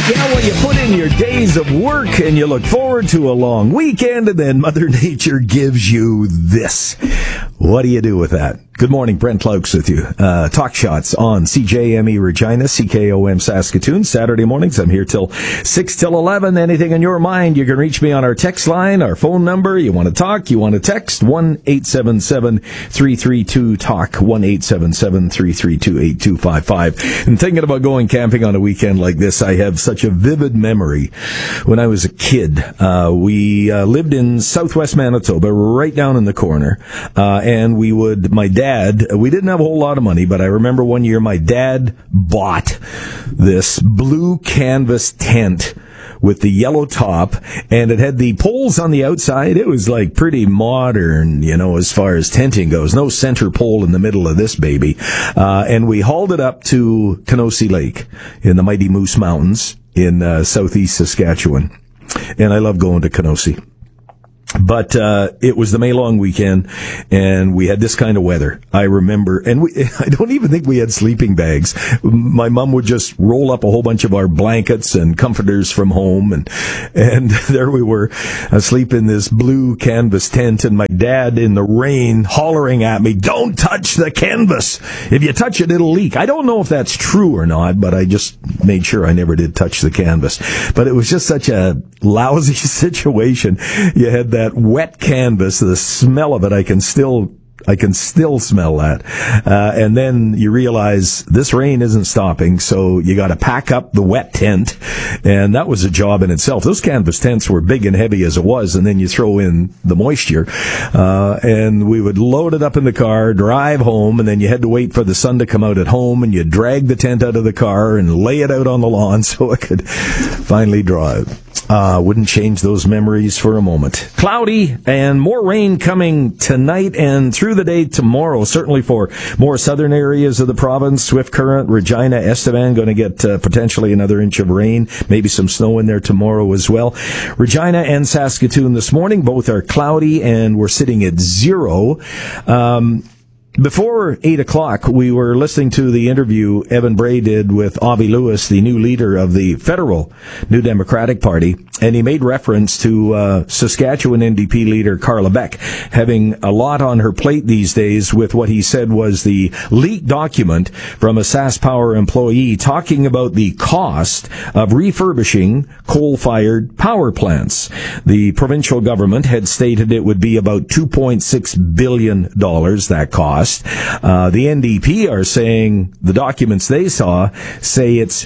Yeah, well, you put in your days of work and you look forward to a long weekend, and then Mother Nature gives you this. What do you do with that? Good morning, Brent Cloaks with you. Talk Shots on CJME Regina, CKOM Saskatoon. Saturday mornings, I'm here till 6 till 11. Anything on your mind, you can reach me on our text line, our phone number. You want to talk, you want to text, 1-877-332-TALK, 1-877-332-8255. And thinking about going camping on a weekend like this, I have such a vivid memory. When I was a kid, we lived in southwest Manitoba, right down in the corner, and my dad, we didn't have a whole lot of money, but I remember one year my dad bought this blue canvas tent with the yellow top, and it had the poles on the outside. It was like pretty modern, as far as tenting goes. No center pole in the middle of this baby. And we hauled it up to Kenosee Lake in the Mighty Moose Mountains in southeast Saskatchewan. And I love going to Kenosee. But it was the May long weekend, and we had this kind of weather. I remember, and I don't even think we had sleeping bags. My mom would just roll up a whole bunch of our blankets and comforters from home, and there we were, asleep in this blue canvas tent, and my dad in the rain hollering at me, "Don't touch the canvas! If you touch it, it'll leak." I don't know if that's true or not, but I just made sure I never did touch the canvas. But it was just such a lousy situation. You had that wet canvas, the smell of it, I can still smell that. And then you realize this rain isn't stopping, so you got to pack up the wet tent, and that was a job in itself. Those canvas tents were big and heavy as it was, and then you throw in the moisture, and we would load it up in the car, drive home, and then you had to wait for the sun to come out at home, and you drag the tent out of the car and lay it out on the lawn so it could finally dry. Wouldn't change those memories for a moment. Cloudy and more rain coming tonight and through the day tomorrow, certainly for more southern areas of the province. Swift Current, Regina, Estevan going to get potentially another inch of rain, maybe some snow in there tomorrow as well. Regina and Saskatoon this morning, both are cloudy, and we're sitting at 0. Before 8 o'clock, we were listening to the interview Evan Bray did with Avi Lewis, the new leader of the federal New Democratic Party, and he made reference to Saskatchewan NDP leader Carla Beck having a lot on her plate these days with what he said was the leaked document from a SaskPower employee talking about the cost of refurbishing coal-fired power plants. The provincial government had stated it would be about $2.6 billion, that cost. The NDP are saying the documents they saw say it's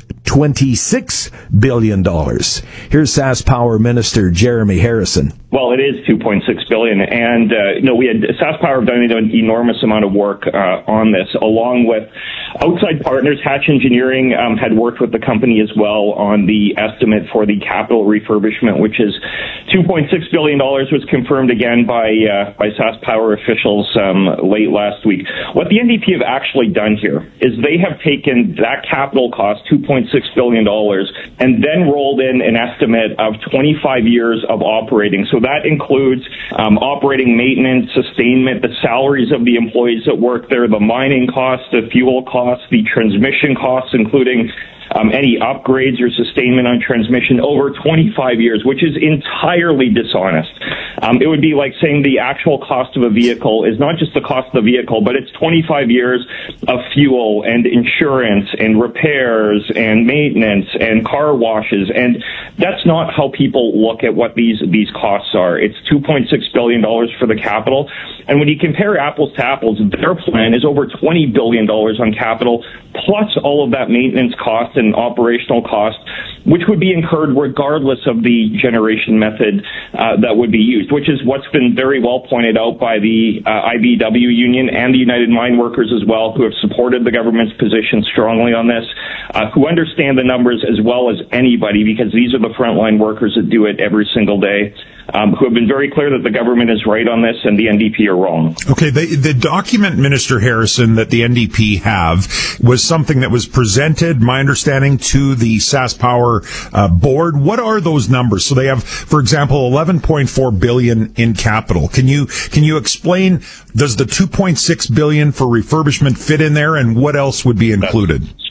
$26 billion. Here's SaskPower Minister Jeremy Harrison. Well, it is $2.6 billion, and we had SaskPower have done an enormous amount of work on this, along with outside partners. Hatch Engineering had worked with the company as well on the estimate for the capital refurbishment, which is $2.6 billion. Was confirmed again by SaskPower officials late last week. What the NDP have actually done here is they have taken that capital cost, $2.6 billion, and then rolled in an estimate of 25 years of operating. So that includes operating, maintenance, sustainment, the salaries of the employees that work there, the mining costs, the fuel costs, the transmission costs, including any upgrades or sustainment on transmission over 25 years, which is entirely dishonest. It would be like saying the actual cost of a vehicle is not just the cost of the vehicle, but it's 25 years of fuel and insurance and repairs and maintenance and car washes. And that's not how people look at what these costs are. It's $2.6 billion for the capital. And when you compare apples to apples, their plan is over $20 billion on capital, plus all of that maintenance cost and operational cost, which would be incurred regardless of the generation method that would be used, which is what's been very well pointed out by the IBEW union and the United Mine Workers as well, who have supported the government's position strongly on this, who understand the numbers as well as anybody, because these are the frontline workers that do it every single day, who have been very clear that the government is right on this and the NDP are wrong. Okay, the document, Minister Harrison, that the NDP have was something that was presented, my understanding, to the SaskPower board. What are those numbers? So they have, for example, $11.4 billion in capital. Can you explain, does the $2.6 billion for refurbishment fit in there, and what else would be included?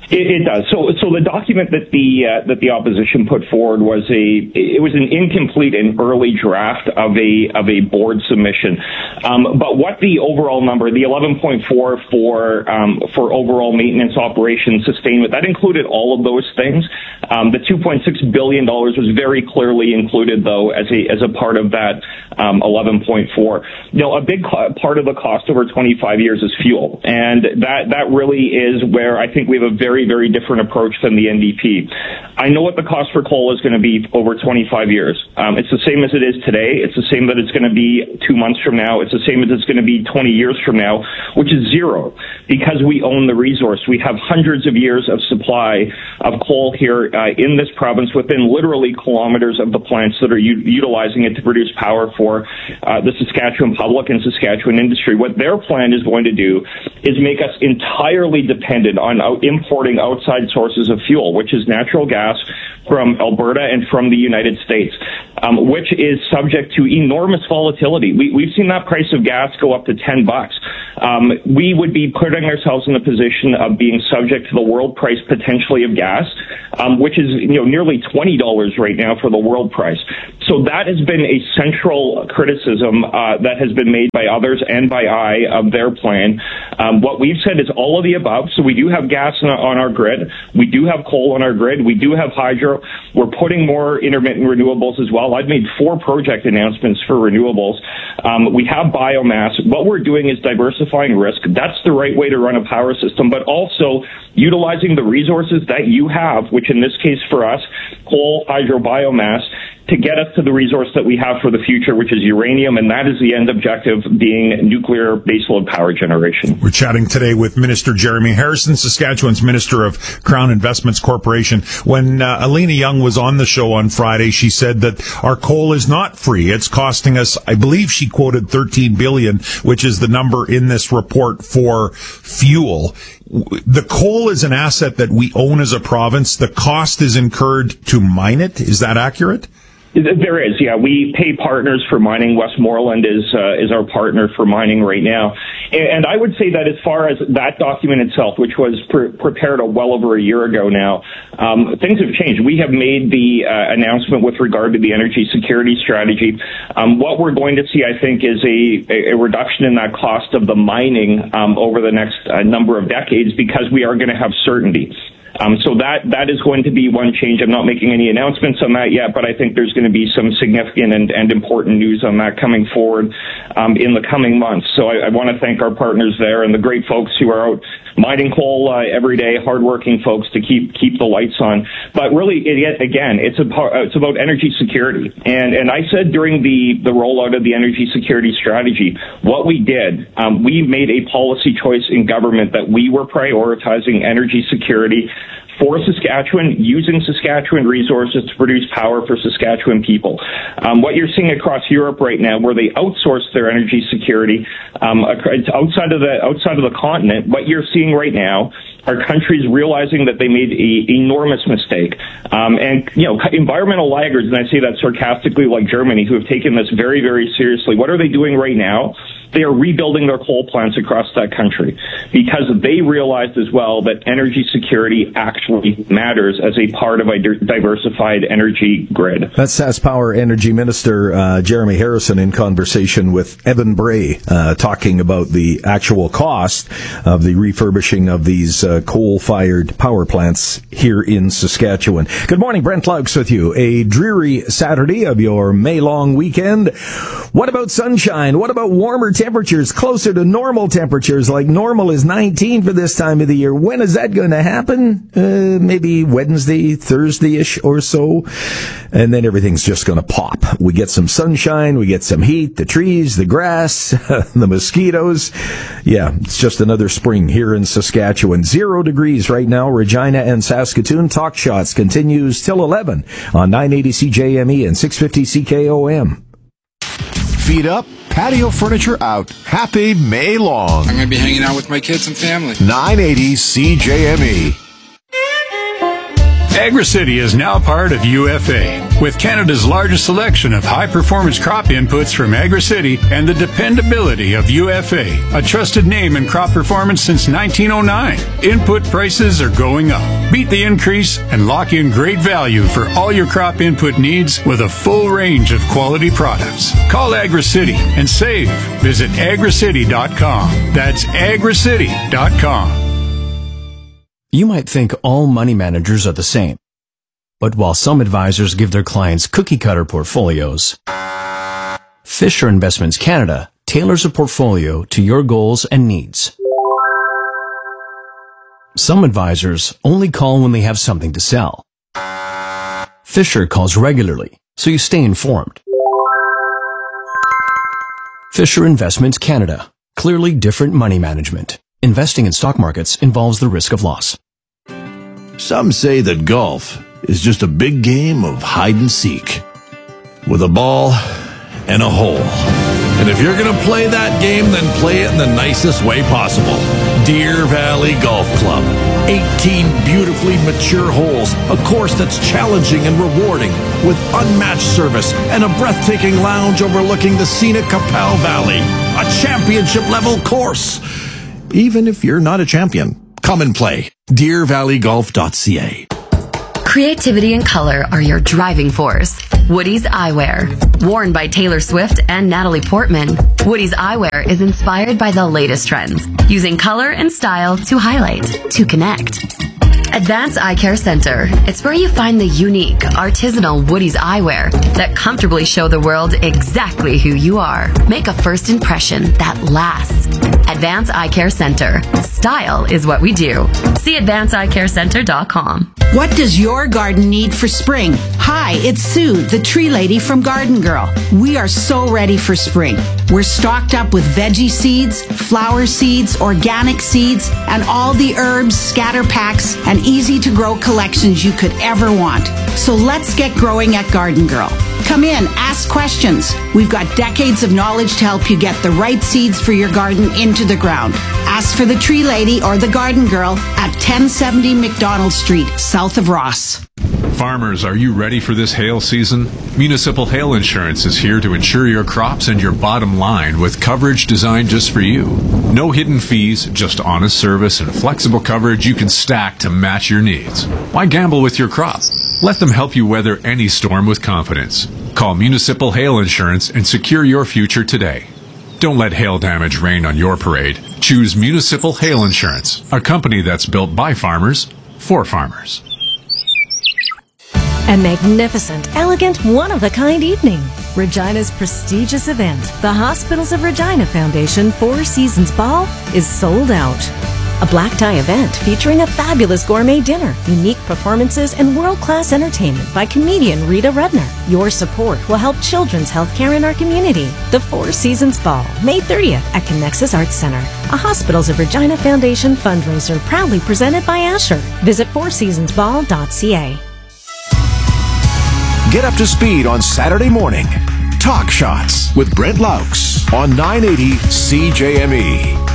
It does. So the document that the opposition put forward was an incomplete and early draft of a board submission. But what the overall number, the 11.4 for overall maintenance operations sustainment, that included all of those things. The $2.6 billion was very clearly included, though, as a part of that 11.4. A big part of the cost over 25 years is fuel, and that really is where I think we have a very, very different approach than the NDP. I know what the cost for coal is going to be over 25 years. It's the same as it is today. It's the same that it's going to be 2 months from now. It's the same as it's going to be 20 years from now, which is zero, because we own the resource. We have hundreds of years of supply of coal here in this province within literally kilometers of the plants that are utilizing it to produce power for the Saskatchewan public and Saskatchewan industry. What their plan is going to do is make us entirely dependent on importing outside sources of fuel, which is natural gas from Alberta and from the United States, which is subject to enormous volatility. We've seen that price of gas go up to $10. We would be putting ourselves in a position of being subject to the world price potentially of gas, which is nearly $20 right now for the world price. So that has been a central criticism that has been made by others and by I of their plan. What we've said is all of the above. So we do have gas on our grid. We do have coal on our grid. We do have hydro. We're putting more intermittent renewables as well. I've made 4 project announcements for renewables. We have biomass. What we're doing is diversifying risk. That's the right way to run a power system, but also utilizing the resources that you have, which in this case for us, coal, hydro, biomass, to get us to the resource that we have for the future, which is uranium, and that is the end objective being nuclear baseload power generation. We're chatting today with Minister Jeremy Harrison, Saskatchewan's Minister of Crown Investments Corporation. When Alina Young was on the show on Friday, she said that our coal is not free. It's costing us, I believe she quoted $13 billion, which is the number in this report for fuel. The coal is an asset that we own as a province. The cost is incurred to mine it. Is that accurate? There is, yeah. We pay partners for mining. Westmoreland is our partner for mining right now. And I would say that as far as that document itself, which was prepared well over a year ago now, things have changed. We have made the announcement with regard to the energy security strategy. What we're going to see, I think, is a reduction in that cost of the mining over the next number of decades, because we are going to have certainty. So that is going to be one change. I'm not making any announcements on that yet, but I think there's going to be some significant and important news on that coming forward in the coming months. So I want to thank our partners there and the great folks who are out mining coal every day, hardworking folks to keep the lights on. But really, again, it's about energy security. And I said during the rollout of the energy security strategy, what we did, we made a policy choice in government that we were prioritizing energy security for Saskatchewan, using Saskatchewan resources to produce power for Saskatchewan people. What you're seeing across Europe right now, where they outsource their energy security outside of the continent, what you're seeing right now are countries realizing that they made an enormous mistake. And environmental laggards, and I say that sarcastically, like Germany, who have taken this very, very seriously. What are they doing right now? They are rebuilding their coal plants across that country because they realized as well that energy security actually matters as a part of a diversified energy grid. That's SaskPower Energy Minister Jeremy Harrison in conversation with Evan Bray, talking about the actual cost of the refurbishing of these coal-fired power plants here in Saskatchewan. Good morning, Brent Laux with you. A dreary Saturday of your May-long weekend. What about sunshine? What about warmer temperatures, closer to normal temperatures? Like normal is 19 for this time of the year. When is that going to happen? Maybe Wednesday, Thursday-ish or so. And then everything's just going to pop. We get some sunshine, we get some heat, the trees, the grass, the mosquitoes. Yeah, it's just another spring here in Saskatchewan. 0 degrees right now, Regina and Saskatoon. Talk Shots continues till 11 on 980 CJME and 650 CKOM. Feet up, patio furniture out. Happy May long. I'm going to be hanging out with my kids and family. 980 CJME. AgriCity is now part of UFA. With Canada's largest selection of high-performance crop inputs from AgriCity and the dependability of UFA, a trusted name in crop performance since 1909. Input prices are going up. Beat the increase and lock in great value for all your crop input needs with a full range of quality products. Call AgriCity and save. Visit agricity.com. That's agricity.com. You might think all money managers are the same. But while some advisors give their clients cookie-cutter portfolios, Fisher Investments Canada tailors a portfolio to your goals and needs. Some advisors only call when they have something to sell. Fisher calls regularly, so you stay informed. Fisher Investments Canada. Clearly different money management. Investing in stock markets involves the risk of loss. Some say that golf is just a big game of hide and seek, with a ball and a hole. And if you're going to play that game, then play it in the nicest way possible. Deer Valley Golf Club. 18 beautifully mature holes, a course that's challenging and rewarding, with unmatched service and a breathtaking lounge overlooking the scenic Capel Valley. A championship-level course. Even if you're not a champion, come and play. DeerValleyGolf.ca. Creativity and color are your driving force. Woody's Eyewear. Worn by Taylor Swift and Natalie Portman, Woody's Eyewear is inspired by the latest trends, using color and style to highlight, to connect. Advanced Eye Care Center. It's where you find the unique, artisanal Woody's eyewear that comfortably show the world exactly who you are. Make a first impression that lasts. Advanced Eye Care Center. Style is what we do. See AdvancedEyeCareCenter.com. What does your garden need for spring? Hi, it's Sue, the tree lady from Garden Girl. We are so ready for spring. We're stocked up with veggie seeds, flower seeds, organic seeds, and all the herbs, scatter packs, and easy-to-grow collections you could ever want. So let's get growing at Garden Girl. Come in, ask questions. We've got decades of knowledge to help you get the right seeds for your garden into the ground. Ask for the Tree Lady or the Garden Girl at 1070 McDonald Street, south of Ross. Farmers, are you ready for this hail season? Municipal Hail Insurance is here to insure your crops and your bottom line with coverage designed just for you. No hidden fees, just honest service and flexible coverage you can stack to match your needs. Why gamble with your crop? Let them help you weather any storm with confidence. Call Municipal Hail Insurance and secure your future today. Don't let hail damage rain on your parade. Choose Municipal Hail Insurance, a company that's built by farmers, for farmers. A magnificent, elegant, one-of-a-kind evening. Regina's prestigious event, the Hospitals of Regina Foundation Four Seasons Ball, is sold out. A black tie event featuring a fabulous gourmet dinner, unique performances, and world-class entertainment by comedian Rita Rudner. Your support will help children's health care in our community. The Four Seasons Ball, May 30th at Connexus Arts Center, a Hospitals of Regina Foundation fundraiser proudly presented by Asher. Visit fourseasonsball.ca. Get up to speed on Saturday morning. Talk Shots with Brent Laux on 980 CJME.